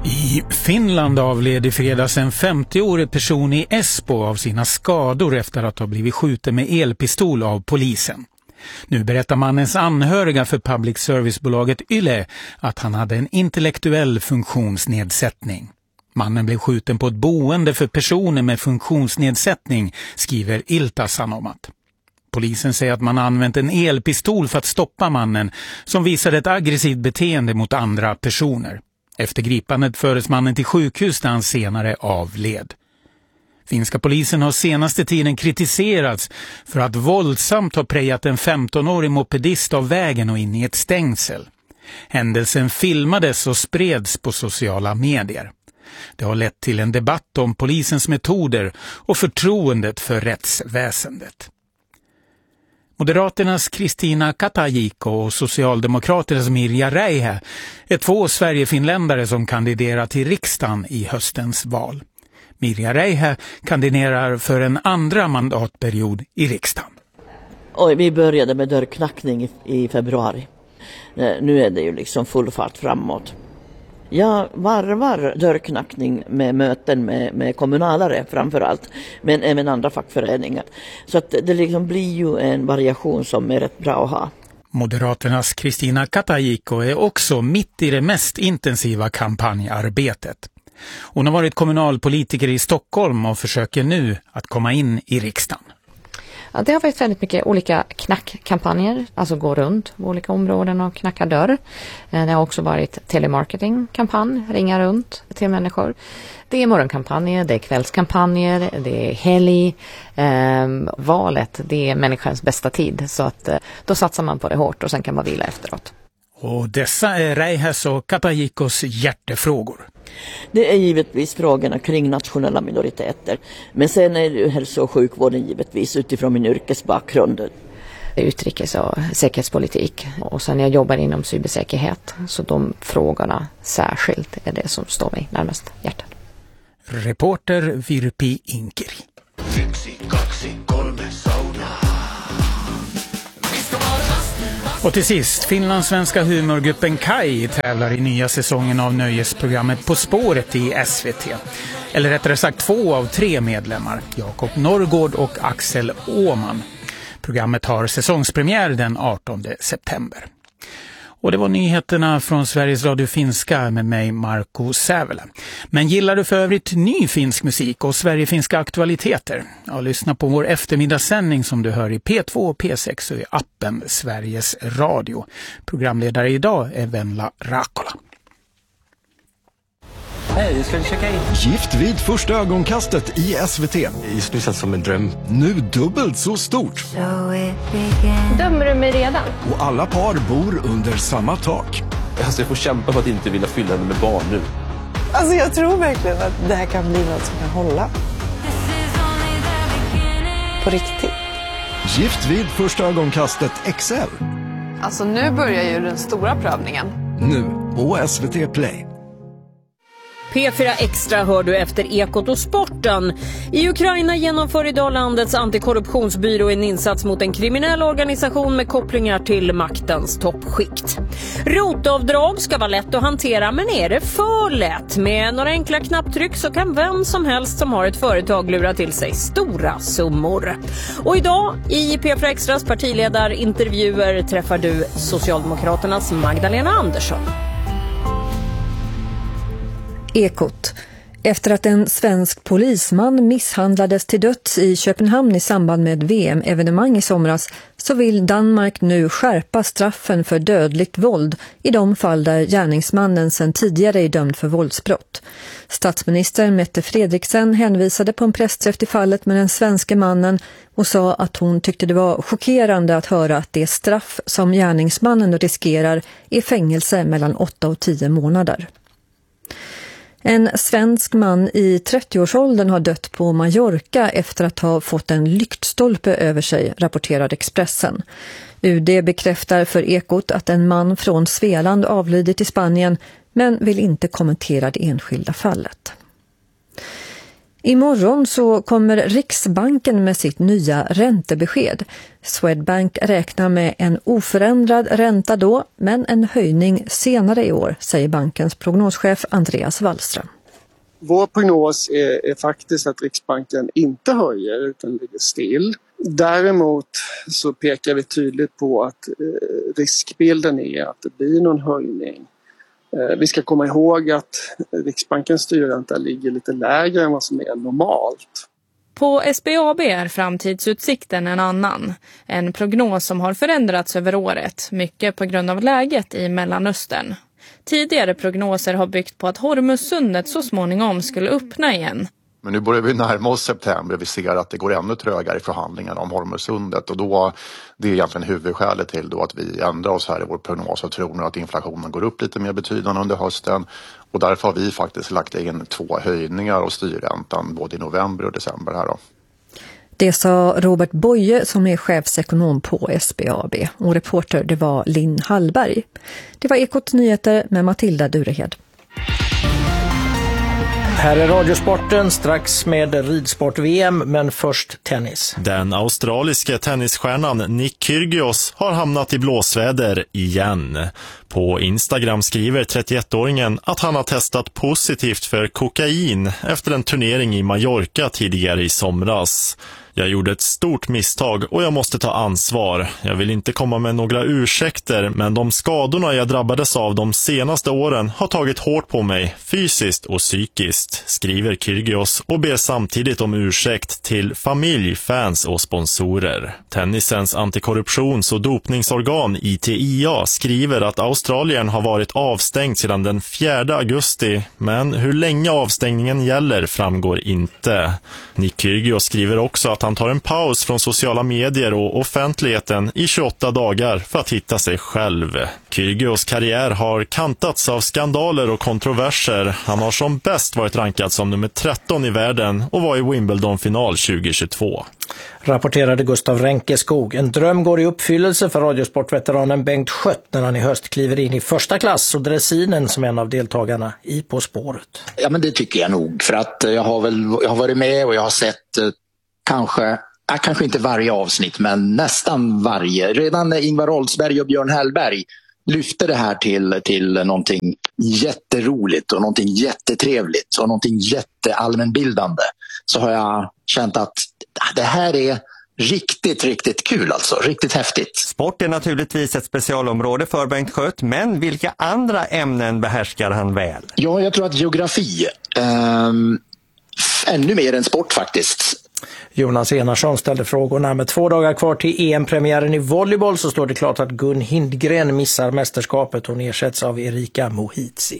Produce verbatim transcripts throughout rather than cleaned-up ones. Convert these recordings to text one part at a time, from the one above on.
I Finland avled i fredags en femtioårig person i Espoo av sina skador efter att ha blivit skjuten med elpistol av polisen. Nu berättar mannens anhöriga för public servicebolaget Yle att han hade en intellektuell funktionsnedsättning. Mannen blev skjuten på ett boende för personer med funktionsnedsättning, skriver Ilta-Sanomat. Polisen säger att man använt en elpistol för att stoppa mannen som visade ett aggressivt beteende mot andra personer. Efter gripandet fördes mannen till sjukhus där han senare avled. Finska polisen har senaste tiden kritiserats för att våldsamt ha prejat en femtonårig mopedist av vägen och in i ett stängsel. Händelsen filmades och spreds på sociala medier. Det har lett till en debatt om polisens metoder och förtroendet för rättsväsendet. Moderaternas Kristina Katajiko och Socialdemokraternas Mirja Räihä är två Sverigefinländare som kandiderar till riksdagen i höstens val. Mirja Räihä kandiderar för en andra mandatperiod i riksdagen. Oj, vi började med dörrknackning i, i februari. Nu är det ju liksom full fart framåt. Jag varvar dörrknackning med möten med, med kommunalare framförallt, men även andra fackföreningar. Så att det liksom blir ju en variation som är rätt bra att ha. Moderaternas Kristina Katajiko är också mitt i det mest intensiva kampanjarbetet. Hon har varit kommunalpolitiker i Stockholm och försöker nu att komma in i riksdagen. Ja, det har varit väldigt mycket olika knackkampanjer, alltså gå runt på olika områden och knacka dörr. Det har också varit telemarketingkampanj, ringa runt till människor. Det är morgonkampanjer, det är kvällskampanjer, det är helg. Eh, valet, det är människans bästa tid, så att eh, då satsar man på det hårt och sen kan man vila efteråt. Och dessa är Räihäs och Katajikos hjärtefrågor. Det är givetvis frågorna kring nationella minoriteter. Men sen är det hälso- och sjukvården givetvis utifrån min yrkesbakgrund. Utrikes- och säkerhetspolitik. Och sen jag jobbar inom cybersäkerhet. Så de frågorna särskilt är det som står mig närmast hjärtat. Reporter Virpi Inkeri. Och till sist, finlandssvenska humorgruppen Kai tävlar i nya säsongen av nöjesprogrammet På spåret i S V T. Eller rättare sagt två av tre medlemmar, Jakob Norrgård och Axel Åman. Programmet har säsongspremiär den artonde september. Och det var nyheterna från Sveriges Radio Finska med mig, Marco Sävela. Men gillar du för övrigt ny finsk musik och Sverigefinska aktualiteter? Ja, lyssna på vår eftermiddagssändning som du hör i P två och P sex och i appen Sveriges Radio. Programledare idag är Venla Rakola. Hej, ska vi checka in? Gift vid första ögonkastet i S V T. Just nu känns som en dröm. Nu dubbelt så stort. Dömer du mig redan? Och alla par bor under samma tak. Alltså jag får kämpa för att inte vilja fylla henne med barn nu. Alltså jag tror verkligen att det här kan bli något som kan hålla. På riktigt. Gift vid första ögonkastet X L. Alltså nu börjar ju den stora prövningen. Nu på S V T Play. P fyra Extra hör du efter Ekot och sporten. I Ukraina genomför idag landets antikorruptionsbyrå en insats mot en kriminell organisation med kopplingar till maktens toppskikt. Rotavdrag ska vara lätt att hantera, men är det för lätt? Med några enkla knapptryck så kan vem som helst som har ett företag lura till sig stora summor. Och idag i P fyra Extras partiledarintervjuer träffar du Socialdemokraternas Magdalena Andersson. Ekot. Efter att en svensk polisman misshandlades till döds i Köpenhamn i samband med V M-evenemang i somras så vill Danmark nu skärpa straffen för dödligt våld i de fall där gärningsmannen sedan tidigare är dömd för våldsbrott. Statsminister Mette Frederiksen hänvisade på en pressträff till fallet med den svenska mannen och sa att hon tyckte det var chockerande att höra att det straff som gärningsmannen riskerar är fängelse mellan åtta och tio månader. En svensk man i trettioårsåldern har dött på Mallorca efter att ha fått en lyktstolpe över sig, rapporterar Expressen. U D bekräftar för Ekot att en man från Svealand avlidit i Spanien, men vill inte kommentera det enskilda fallet. Imorgon så kommer Riksbanken med sitt nya räntebesked. Swedbank räknar med en oförändrad ränta då, men en höjning senare i år, säger bankens prognoschef Andreas Wallström. Vår prognos är, är faktiskt att Riksbanken inte höjer utan ligger still. Däremot så pekar vi tydligt på att eh, riskbilden är att det blir någon höjning. Eh, vi ska komma ihåg att Riksbankens styrränta ligger lite lägre än vad som är normalt. På S B A B är framtidsutsikten en annan. En prognos som har förändrats över året, mycket på grund av läget i Mellanöstern. Tidigare prognoser har byggt på att Hormuzsundet så småningom skulle öppna igen. Men nu börjar vi närma oss september. Vi ser att det går ännu trögare i förhandlingarna om Hormuzsundet. Och då, det är egentligen huvudskälet till då att vi ändrar oss här i vår prognos och tror nu att inflationen går upp lite mer betydande under hösten. Och därför har vi faktiskt lagt in två höjningar av styrräntan både i november och december här då. Det sa Robert Boye som är chefsekonom på S B A B. Och reporter det var Linn Hallberg. Det var Ekot Nyheter med Matilda Durehed. Här är Radiosporten strax med ridsport-V M, men först tennis. Den australiske tennisstjärnan Nick Kyrgios har hamnat i blåsväder igen. På Instagram skriver trettioettåringen att han har testat positivt för kokain efter en turnering i Mallorca tidigare i somras. Jag gjorde ett stort misstag och jag måste ta ansvar. Jag vill inte komma med några ursäkter, men de skadorna jag drabbades av de senaste åren har tagit hårt på mig, fysiskt och psykiskt, skriver Kyrgios och ber samtidigt om ursäkt till familj, fans och sponsorer. Tennisens antikorruptions- och dopningsorgan I T I A skriver att Australien har varit avstängd sedan den fjärde augusti, men hur länge avstängningen gäller framgår inte. Nick Kyrgios skriver också att han tar en paus från sociala medier och offentligheten i tjugoåtta dagar för att hitta sig själv. Kyrgios karriär har kantats av skandaler och kontroverser. Han har som bäst varit rankad som nummer tretton i världen och var i Wimbledon-final tjugohundratjugotvå. Rapporterade Gustav Ränkeskog. En dröm går i uppfyllelse för radiosportveteranen Bengt Schött när han i höst kliver in i första klass och dressinen som en av deltagarna i På spåret. Ja, men det tycker jag nog, för att jag har väl jag har varit med och jag har sett Kanske, äh, kanske inte varje avsnitt, men nästan varje. Redan när Ingvar Oldsberg och Björn Hellberg lyfte det här till, till någonting jätteroligt och någonting jättetrevligt och någonting jätteallmänbildande, så har jag känt att det här är riktigt, riktigt kul alltså. Riktigt häftigt. Sport är naturligtvis ett specialområde för Bengt Schött, men vilka andra ämnen behärskar han väl? Ja, jag tror att geografi, ähm, ännu mer än sport faktiskt. Jonas Enarsson ställde frågorna. Med två dagar kvar till E M-premiären i volleyboll så står det klart att Gun Hindgren missar mästerskapet. Hon ersätts av Erika Mohitzi.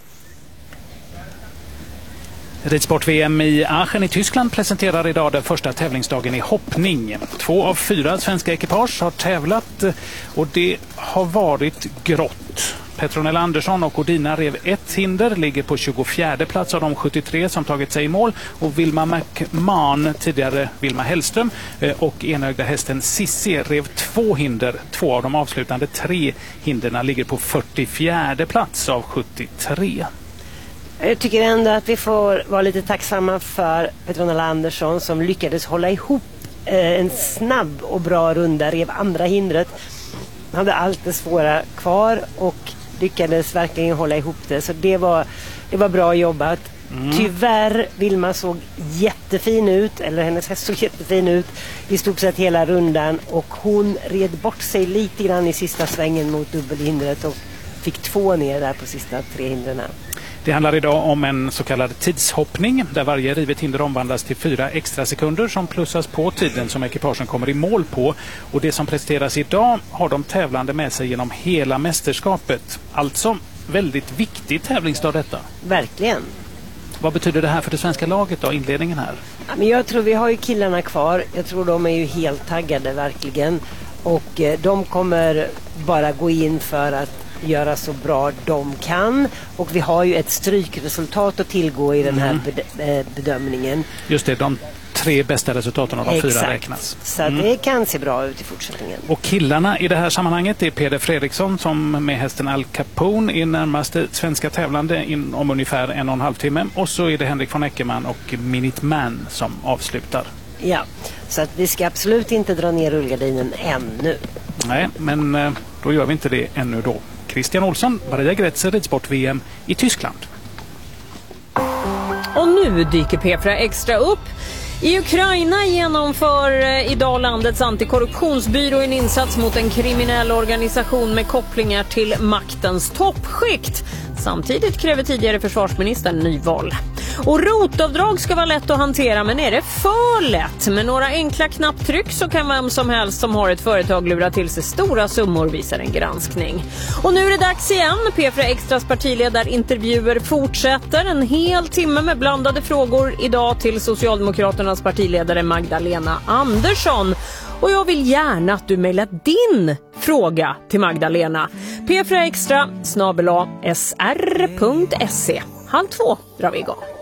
Ridsport-V M i Aachen i Tyskland presenterar idag den första tävlingsdagen i hoppning. Två av fyra svenska ekipage har tävlat och det har varit grått. Petronella Andersson och Odina rev ett hinder, ligger på tjugofjärde plats av de sjuttiotre som tagit sig i mål. Och Vilma McMahon, tidigare Vilma Hellström, och enögda hästen Sissi rev två hinder. Två av de avslutande tre hinderna ligger på fyrtiofjärde plats av sjuttiotre. Jag tycker ändå att vi får vara lite tacksamma för Petronella Andersson som lyckades hålla ihop en snabb och bra runda, rev andra hindret. Han hade allt det svåra kvar och lyckades verkligen hålla ihop det. Så det var, det var bra jobbat. Mm. Tyvärr, Vilma såg jättefin ut, eller hennes häst såg jättefin ut i stort sett hela rundan. Och hon red bort sig lite grann i sista svängen mot dubbelhindret och fick två ner där på sista tre hindren. Det handlar idag om en så kallad tidshoppning där varje rivet hinder omvandlas till fyra extra sekunder som plussas på tiden som ekipagen kommer i mål på. Och det som presteras idag har de tävlande med sig genom hela mästerskapet. Alltså väldigt viktig tävlingsdag detta. Verkligen. Vad betyder det här för det svenska laget då, inledningen här? Ja, men jag tror vi har ju killarna kvar. Jag tror de är ju helt taggade verkligen. Och eh, de kommer bara gå in för att göra så bra de kan, och vi har ju ett strykresultat att tillgå i den här bed- bedömningen. Just det, de tre bästa resultaten av de Exakt. fyra räknas. Så Mm. det kan se bra ut i fortsättningen. Och killarna i det här sammanhanget är Peder Fredriksson som med hästen Al Capone är närmaste svenska tävlande in om ungefär en och en halv timme. Och så är det Henrik von Eckermann och Minuteman som avslutar. Ja, så att vi ska absolut inte dra ner rullgardinen ännu. Nej, men eh, då gör vi inte det ännu då. Christian Olsson, Maria Gretzer, ridsport-V M i Tyskland. Och nu dyker P fyra Extra upp. I Ukraina genomför idag landets antikorruptionsbyrå en insats mot en kriminell organisation med kopplingar till maktens toppskikt. Samtidigt kräver tidigare försvarsministern nyval. Och rotavdrag ska vara lätt att hantera, men är det för lätt? Med några enkla knapptryck så kan vem som helst som har ett företag lura till sig stora summor, visar en granskning. Och nu är det dags igen. P fyra Extras partiledarintervjuer fortsätter. En hel timme med blandade frågor idag till Socialdemokraternas partiledare Magdalena Andersson. Och jag vill gärna att du mejlar din fråga till Magdalena. P fyra Extra snabel-a s r punkt se. Halv två drar vi igång.